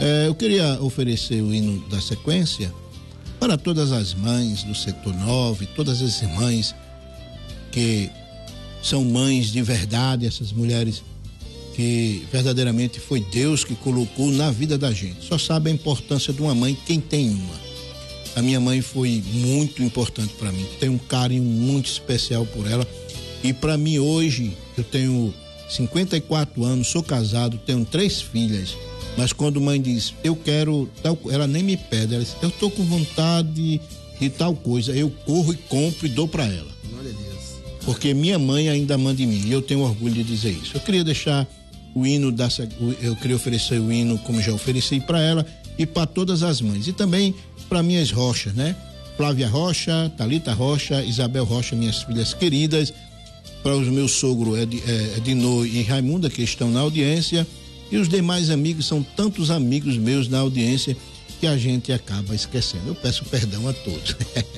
Eu queria oferecer o hino da sequência para todas as mães do setor 9, todas as mães que são mães de verdade, essas mulheres que verdadeiramente foi Deus que colocou na vida da gente. Só sabe a importância de uma mãe quem tem uma. A minha mãe foi muito importante para mim, tenho um carinho muito especial por ela, e para mim hoje, eu tenho 54 anos, sou casado, tenho 3 filhas, mas quando mãe diz, eu quero tal, ela nem me pede, ela diz, eu tô com vontade de tal coisa, eu corro e compro e dou para ela. Glória a Deus. Porque minha mãe ainda manda em mim, e eu tenho orgulho de dizer isso. Eu queria deixar o hino eu queria oferecer o hino como já ofereci para ela e para todas as mães, e também para minhas Rochas, né? Flávia Rocha, Thalita Rocha, Isabel Rocha, minhas filhas queridas, para os meus sogros Edinô e Raimunda, que estão na audiência, e os demais amigos, são tantos amigos meus na audiência que a gente acaba esquecendo. Eu peço perdão a todos.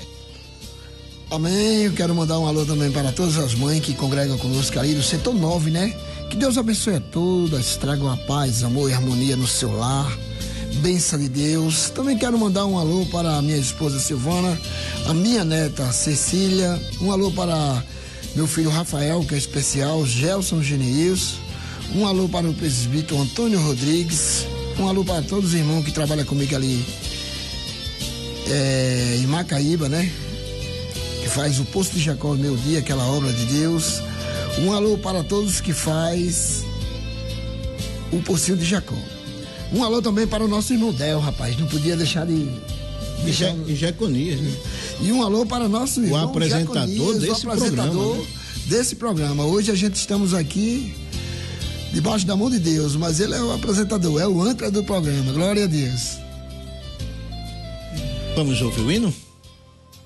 Amém. Eu quero mandar um alô também para todas as mães que congregam conosco ali do setor 9, né? Que Deus abençoe a todas, tragam a paz, amor e harmonia no seu lar. Bênção de Deus. Também quero mandar um alô para a minha esposa Silvana, a minha neta Cecília, um alô para meu filho Rafael, que é especial, Gelson Geneils, um alô para o presbítero Antônio Rodrigues, um alô para todos os irmãos que trabalham comigo ali em Macaíba, né? Que faz o Poço de Jacó Meu Dia, aquela obra de Deus. Um alô para todos que faz o Pocinho de Jacó. Um alô também para o nosso irmão Del, rapaz, não podia deixar de... E Jeconias, né? E um alô para o nosso irmão o apresentador desse programa. Hoje a gente estamos aqui debaixo da mão de Deus, mas ele é o apresentador, é o âncora do programa. Glória a Deus. Vamos ouvir o hino?